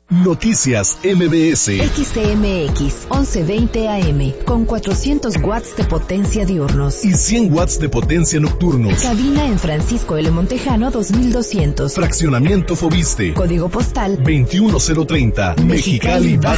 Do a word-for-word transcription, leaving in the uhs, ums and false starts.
Noticias M B S. X T M X once veinte A M con cuatrocientos watts de potencia diurnos y cien watts de potencia nocturnos. Cabina en Francisco L. Montejano dos mil doscientos. Fraccionamiento Fobiste. Código postal veintiuno cero treinta. Mexicali, Baja